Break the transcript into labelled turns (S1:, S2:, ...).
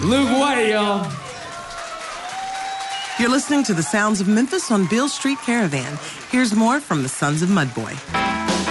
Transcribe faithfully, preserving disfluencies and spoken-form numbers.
S1: Luke White, y'all.
S2: You're listening to the sounds of Memphis on Beale Street Caravan. Here's more from the Sons of Mudboy.